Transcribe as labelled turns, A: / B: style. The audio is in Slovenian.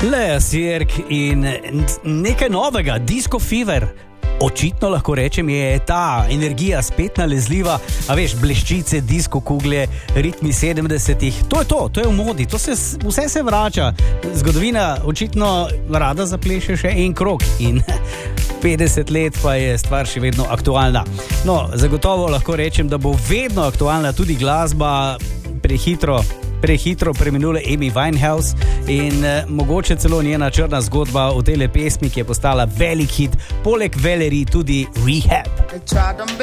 A: Lea Sirk in nekaj novega, Disco Fever. Očitno lahko rečem, je ta energija spet nalezljiva, a veš, bleščice, disko kugle, ritmi 70-ih. To je v modi, vse se vrača. Zgodovina očitno rada zapleše še en krog in 50 let pa je stvar še vedno aktualna. No, zagotovo lahko rečem, da bo vedno aktualna tudi glasba prehitro preminule Amy Winehouse in mogoče celo njena črna zgodba v tele pesmi, ki je postala velik hit, poleg Valerie tudi Rehab.